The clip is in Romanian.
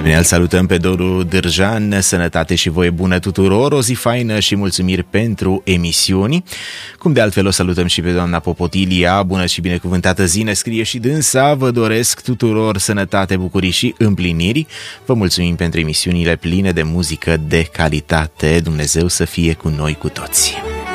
Bine, îl salutăm pe Doru Dârjan, sănătate și voie bună tuturor, o zi faină și mulțumiri pentru emisiuni. Cum de altfel o salutăm și pe doamna Popotilia, bună și binecuvântată zi, ne scrie și dânsa, vă doresc tuturor sănătate, bucurii și împliniri. Vă mulțumim pentru emisiunile pline de muzică de calitate, Dumnezeu să fie cu noi cu toți.